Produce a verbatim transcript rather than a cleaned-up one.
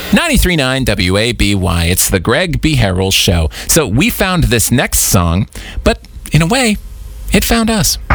ninety-three point nine W A B Y. It's the Greg B. Harrell Show. So we found this next song, but in a way, it found us.